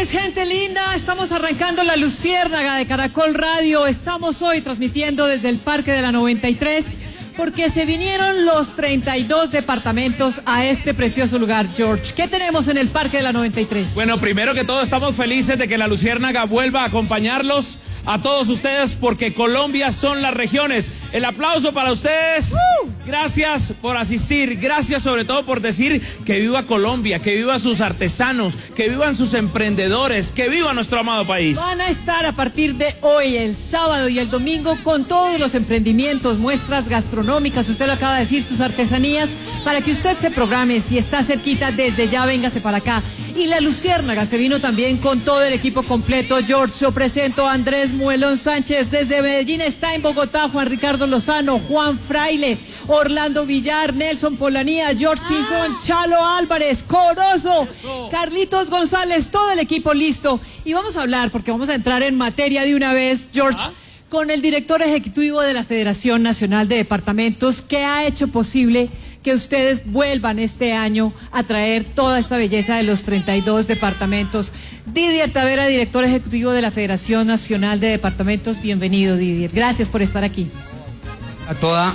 tardes, gente linda. Estamos arrancando la Luciérnaga de Caracol Radio. Estamos hoy transmitiendo desde el Parque de la 93 porque se vinieron los 32 departamentos a este precioso lugar. George, ¿qué tenemos en el Parque de la 93? Bueno, primero que todo estamos felices de que la Luciérnaga vuelva a acompañarlos a todos ustedes porque Colombia son las regiones. El aplauso para ustedes. Gracias por asistir, gracias sobre todo por decir que viva Colombia, que viva sus artesanos, que vivan sus emprendedores, que viva nuestro amado país. Van a estar a partir de hoy, el sábado y el domingo, con todos los emprendimientos, muestras gastronómicas, usted lo acaba de decir, sus artesanías, para que usted se programe. Si está cerquita, desde ya véngase para acá. Y la Luciérnaga se vino también con todo el equipo completo. George, lo presento a Andrés Muelón Sánchez, desde Medellín está en Bogotá, Juan Ricardo Lozano, Juan Fraile, Orlando Villar, Nelson Polanía, George Pinzón, Chalo Álvarez, Corozo, Carlitos González, todo el equipo listo. Y vamos a hablar, porque vamos a entrar en materia de una vez, George, con el director ejecutivo de la Federación Nacional de Departamentos, que ha hecho posible que ustedes vuelvan este año a traer toda esta belleza de los 32 departamentos. Didier Tavera, director ejecutivo de la Federación Nacional de Departamentos, bienvenido, Didier. Gracias por estar aquí. A toda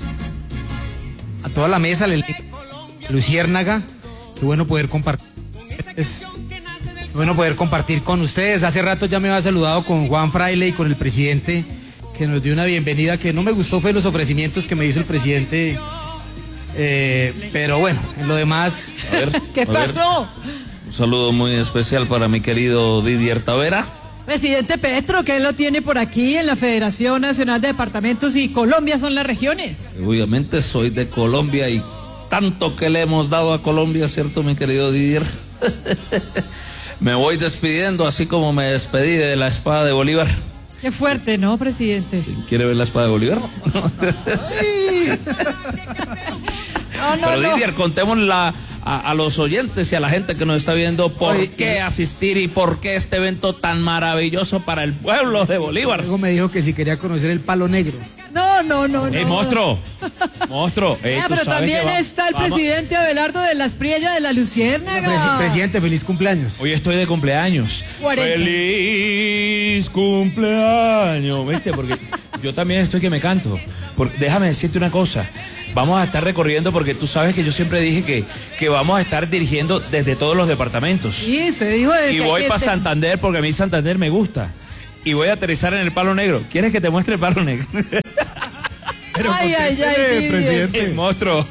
la mesa, Luciérnaga, qué bueno poder compartir. Es bueno poder compartir con ustedes. Hace rato ya me había saludado con Juan Fraile y con el presidente, que nos dio una bienvenida, que no me gustó fue los ofrecimientos que me hizo el presidente. Pero bueno, en lo demás. ¿Qué pasó? Un saludo muy especial para mi querido Didier Tavera. Presidente Petro, que él lo tiene por aquí en la Federación Nacional de Departamentos, y Colombia son las regiones. Obviamente soy de Colombia y tanto que le hemos dado a Colombia, ¿cierto, mi querido Didier? Me voy despidiendo, así como me despedí de la espada de Bolívar. Qué fuerte, ¿no, presidente? ¿Quiere ver la espada de Bolívar? Pero Didier, contémosle a los oyentes y a la gente que nos está viendo por qué asistir y por qué este evento tan maravilloso para el pueblo de Bolívar. Luego me dijo que si quería conocer el Palo Negro. No. Monstruo. Pero también está el presidente Abelardo de las Priellas de la Luciérnaga. Presidente, feliz cumpleaños. Hoy estoy de cumpleaños. 40. Feliz cumpleaños. ¿Viste? Porque yo también estoy que me canto. Déjame decirte una cosa. Vamos a estar recorriendo porque tú sabes que yo siempre dije que vamos a estar dirigiendo desde todos los departamentos. Sí, usted dijo y voy para Santander porque a mí Santander me gusta. Y voy a aterrizar en el Palo Negro. ¿Quieres que te muestre el Palo Negro? Pero ay, presidente. El monstruo.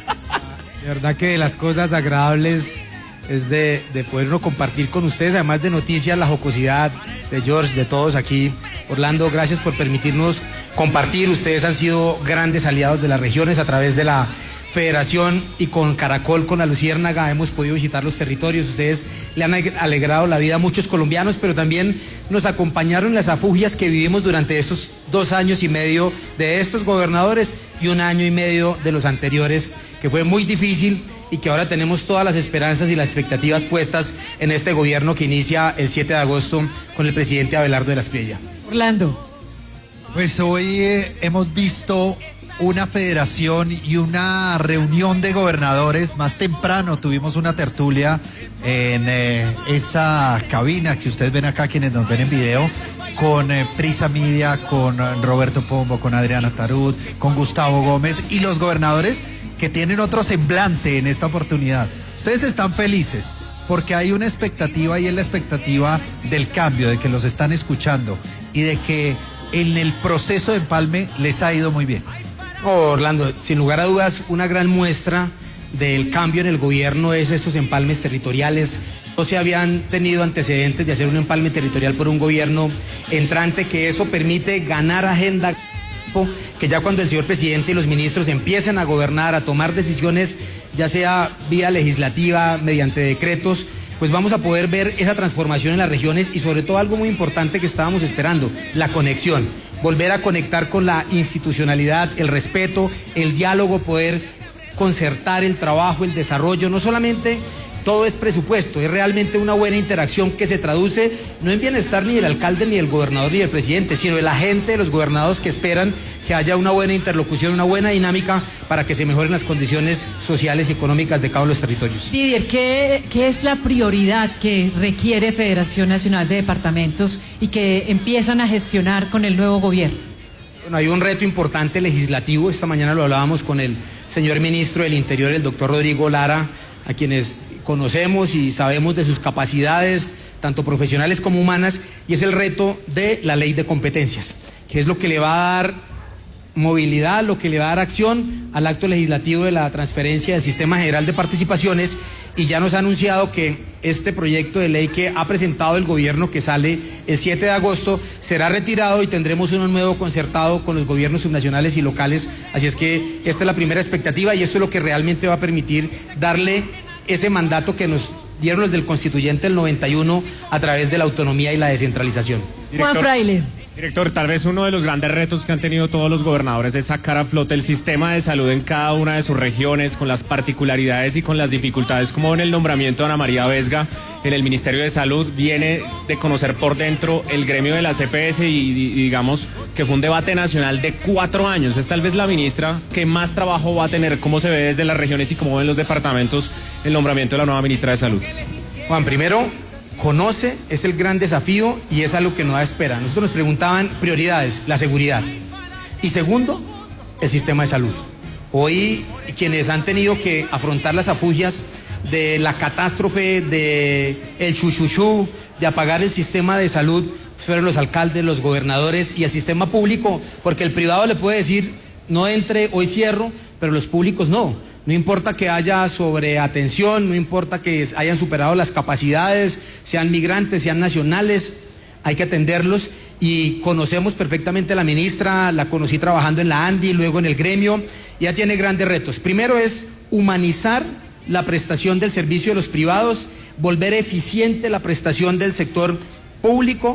De verdad que de las cosas agradables es de poderlo compartir con ustedes, además de noticias, la jocosidad de George, de todos aquí. Orlando, gracias por permitirnos compartir. Ustedes han sido grandes aliados de las regiones a través de la Federación, y con Caracol, con la Luciérnaga, hemos podido visitar los territorios. Ustedes le han alegrado la vida a muchos colombianos, pero también nos acompañaron en las afugias que vivimos durante estos 2 años y medio de estos gobernadores y 1 año y medio de los anteriores, que fue muy difícil y que ahora tenemos todas las esperanzas y las expectativas puestas en este gobierno que inicia el 7 de agosto con el presidente Abelardo de las Priellas. Orlando. Pues hoy hemos visto una federación y una reunión de gobernadores. Más temprano tuvimos una tertulia en esa cabina que ustedes ven acá, quienes nos ven en video, con Prisa Media, con Roberto Pombo, con Adriana Tarut, con Gustavo Gómez y los gobernadores que tienen otro semblante en esta oportunidad. Ustedes están felices porque hay una expectativa, y es la expectativa del cambio, de que los están escuchando y de que en el proceso de empalme les ha ido muy bien. Orlando, sin lugar a dudas, una gran muestra del cambio en el gobierno es estos empalmes territoriales. No se habían tenido antecedentes de hacer un empalme territorial por un gobierno entrante, que eso permite ganar agenda, que ya cuando el señor presidente y los ministros empiecen a gobernar, a tomar decisiones, ya sea vía legislativa, mediante decretos, pues vamos a poder ver esa transformación en las regiones, y sobre todo algo muy importante que estábamos esperando, la conexión. Volver a conectar con la institucionalidad, el respeto, el diálogo, poder concertar el trabajo, el desarrollo, no solamente todo es presupuesto, es realmente una buena interacción que se traduce no en bienestar ni del alcalde, ni del gobernador, ni del presidente, sino de la gente, de los gobernados que esperan que haya una buena interlocución, una buena dinámica para que se mejoren las condiciones sociales y económicas de cada uno de los territorios. Didier, ¿qué es la prioridad que requiere Federación Nacional de Departamentos y que empiezan a gestionar con el nuevo gobierno? Bueno, hay un reto importante legislativo. Esta mañana lo hablábamos con el señor ministro del Interior, el doctor Rodrigo Lara, a quienes conocemos y sabemos de sus capacidades, tanto profesionales como humanas, y es el reto de la ley de competencias, que es lo que le va a dar movilidad, lo que le va a dar acción al acto legislativo de la transferencia del Sistema General de Participaciones, y ya nos ha anunciado que este proyecto de ley que ha presentado el gobierno, que sale el 7 de agosto, será retirado y tendremos uno nuevo concertado con los gobiernos subnacionales y locales. Así es que esta es la primera expectativa y esto es lo que realmente va a permitir darle ese mandato que nos dieron los del constituyente del 91 a través de la autonomía y la descentralización. Juan Fraile. Director, tal vez uno de los grandes retos que han tenido todos los gobernadores es sacar a flote el sistema de salud en cada una de sus regiones, con las particularidades y con las dificultades, como en el nombramiento de Ana María Vesga en el Ministerio de Salud. Viene de conocer por dentro el gremio de la CPS y digamos que fue un debate nacional de 4 años. Es tal vez la ministra que más trabajo va a tener. ¿Cómo se ve desde las regiones y cómo ven los departamentos el nombramiento de la nueva ministra de Salud? Juan, primero, conoce, es el gran desafío y es algo que no da espera. Nosotros nos preguntaban prioridades, la seguridad. Y segundo, el sistema de salud. Hoy quienes han tenido que afrontar las afugias de la catástrofe, de el chuchuchú, de apagar el sistema de salud, fueron los alcaldes, los gobernadores y el sistema público, porque el privado le puede decir, no entre, hoy cierro, pero los públicos no. No importa que haya sobreatención, no importa que hayan superado las capacidades, sean migrantes, sean nacionales, hay que atenderlos y conocemos perfectamente a la ministra, la conocí trabajando en la ANDI, luego en el gremio, y ya tiene grandes retos. Primero es humanizar la prestación del servicio de los privados, volver eficiente la prestación del sector público,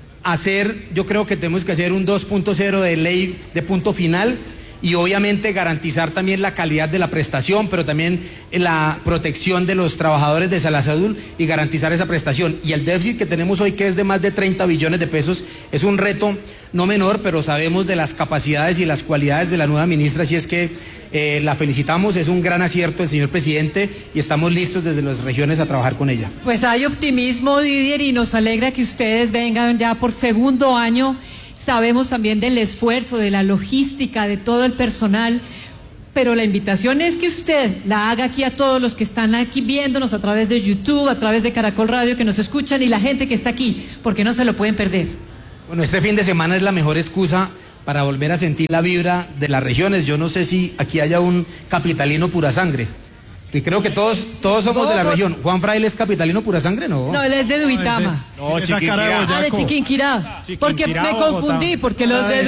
yo creo que tenemos que hacer un 2.0 de ley de punto final, y obviamente garantizar también la calidad de la prestación, pero también la protección de los trabajadores de la salud y garantizar esa prestación. Y el déficit que tenemos hoy, que es de más de 30 billones de pesos, es un reto no menor, pero sabemos de las capacidades y las cualidades de la nueva ministra, así es que la felicitamos, es un gran acierto el señor presidente y estamos listos desde las regiones a trabajar con ella. Pues hay optimismo, Didier, y nos alegra que ustedes vengan ya por segundo año. Sabemos también del esfuerzo, de la logística, de todo el personal, pero la invitación es que usted la haga aquí a todos los que están aquí viéndonos a través de YouTube, a través de Caracol Radio, que nos escuchan, y la gente que está aquí, porque no se lo pueden perder. Bueno, este fin de semana es la mejor excusa para volver a sentir la vibra de las regiones. Yo no sé si aquí haya un capitalino pura sangre. Y creo que todos somos de la región. Juan Fraile es capitalino pura sangre, ¿no? No, él es de Duitama. No, Chiquinquirá. De Chiquinquirá. Porque me confundí, porque los de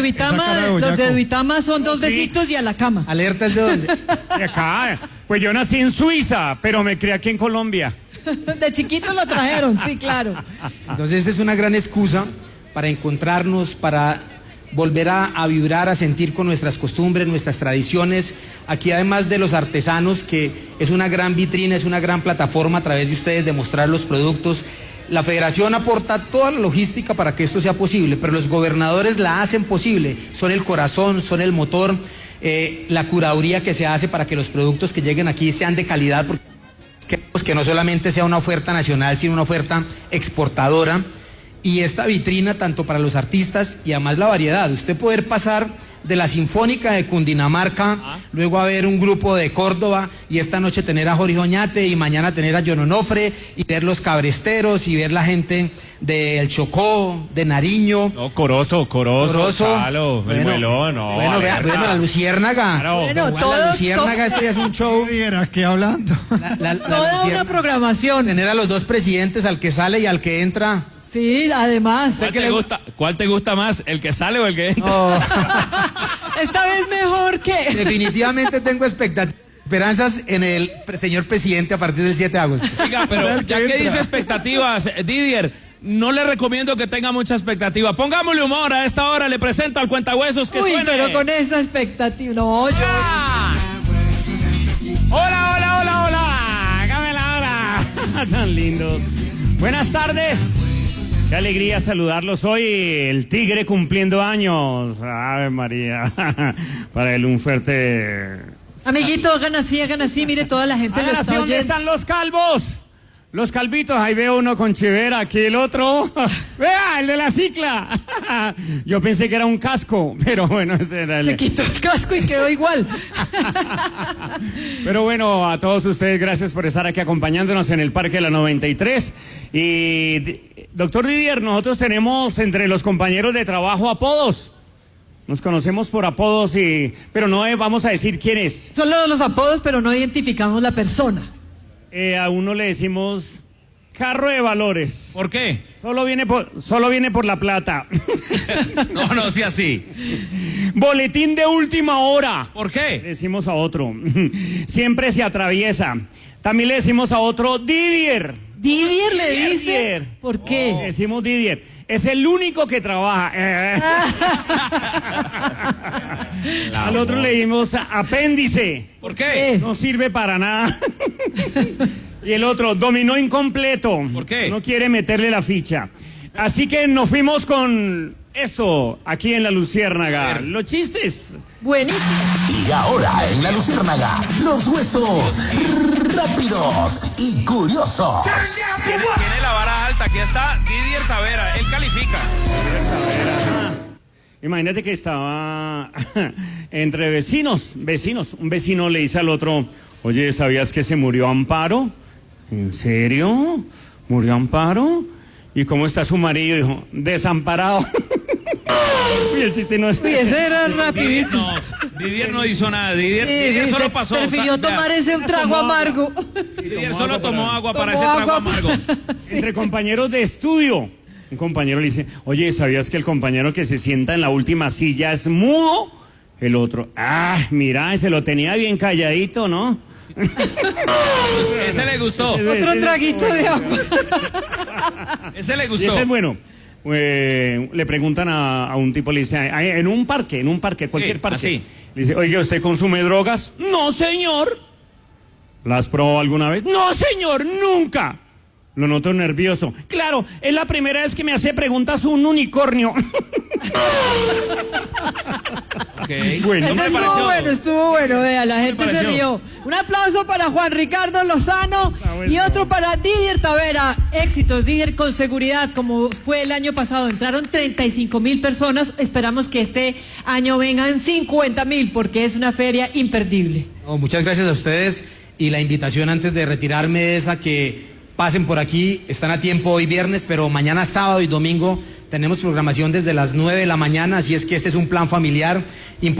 Duitama son 2 besitos y a la cama. ¿Alerta es de dónde? De acá. Pues yo nací en Suiza, pero me crié aquí en Colombia. De chiquito lo trajeron, sí, claro. Entonces esta es una gran excusa para encontrarnos, para volver a vibrar, a sentir con nuestras costumbres, nuestras tradiciones. Aquí, además de los artesanos, que es una gran vitrina, es una gran plataforma a través de ustedes de mostrar los productos. La federación aporta toda la logística para que esto sea posible, pero los gobernadores la hacen posible, son el corazón, son el motor, la curaduría que se hace para que los productos que lleguen aquí sean de calidad, porque queremos que no solamente sea una oferta nacional, sino una oferta exportadora. Y esta vitrina tanto para los artistas y además la variedad. Usted poder pasar de la Sinfónica de Cundinamarca, luego a ver un grupo de Córdoba y esta noche tener a Jorge Oñate y mañana tener a John Onofre y ver los cabresteros y ver la gente del Chocó, de Nariño. No, Corozo. Chalo, bueno, la Luciérnaga. Claro. Bueno, la Luciérnaga, esto ya es un show. ¿Qué hablando? Toda una programación. Tener a los 2 presidentes, al que sale y al que entra. Sí, además. ¿Cuál te gusta más, el que sale o el que entra? Oh. Esta vez mejor que... Definitivamente tengo esperanzas en el señor presidente a partir del 7 de agosto. Oiga, pero ya que dice expectativas, Didier, no le recomiendo que tenga mucha expectativa. Pongámosle humor a esta hora, le presento al cuentahuesos que suene. Pero con esa expectativa, no, yo... Hola. Hágame la hora. Tan lindos. Buenas tardes. Qué alegría saludarlos hoy. El Tigre cumpliendo años. Ave María. Para él un fuerte... Amiguito, hagan así, mire, toda la gente lo Hagan así, está ¿dónde oyendo. están los calvos? Los calvitos, ahí veo uno con chivera, aquí el otro. Vea, el de la cicla. Yo pensé que era un casco, pero bueno, ese era el... Se quitó el casco y quedó igual. Pero bueno, a todos ustedes, gracias por estar aquí acompañándonos en el Parque de la 93. Y, doctor Didier, nosotros tenemos entre los compañeros de trabajo apodos. Nos conocemos por apodos, pero no vamos a decir quién es. Solo los apodos, pero no identificamos la persona. A uno le decimos carro de valores. ¿Por qué? Solo viene por la plata. No sea así. Boletín de última hora. ¿Por Le qué? decimos a otro. Siempre se atraviesa. También le decimos a otro Didier. ¿Didier le dice? Didier. ¿Por qué? Le decimos Didier. Es el único que trabaja. Al otro le dimos apéndice. ¿Por qué? No sirve para nada. Y el otro, dominó incompleto. ¿Por qué? No quiere meterle la ficha. Así que nos fuimos con esto, aquí en La Luciérnaga. Los chistes. Buenísimo. Y ahora en La Luciérnaga, los huesos rápidos y curiosos. Tiene la vara alta. Aquí está Didier Tavera. Él califica. Imagínate que estaba entre vecinos. Un vecino le dice al otro, oye, ¿sabías que se murió Amparo? ¿En serio? ¿Murió Amparo? ¿Y cómo está su marido? Dijo, desamparado. Uy, el chiste no es... Uy, ese era rapidito. Didier no hizo nada. Didier solo pasó. Prefirió tomar ese trago amargo. Didier solo tomó agua para Tomó ese trago agua. amargo. Entre compañeros de estudio. Un compañero le dice, oye, ¿sabías que el compañero que se sienta en la última silla es mudo? El otro, mira, se lo tenía bien calladito, ¿no? Ese le gustó. Otro traguito de agua. Ese le Y gustó. ese es bueno. Le preguntan a un tipo, le dice, en un parque, cualquier parque. así. Le dice, oye, ¿usted consume drogas? No, señor. ¿Las probó alguna vez? No, señor, nunca. Lo noto nervioso. Claro, es la primera vez que me hace preguntas un unicornio. Okay. Bueno, Ese me estuvo pareció. estuvo bueno, vea, la gente se pareció? rió. Un aplauso para Juan Ricardo Lozano y otro para Didier Tavera. Éxitos, Didier, con seguridad, como fue el año pasado. Entraron 35.000 personas. Esperamos que este año vengan 50.000 porque es una feria imperdible. No, muchas gracias a ustedes y la invitación antes de retirarme es a que pasen por aquí, están a tiempo hoy viernes, pero mañana sábado y domingo tenemos programación desde las 9 de la mañana, así es que este es un plan familiar importante.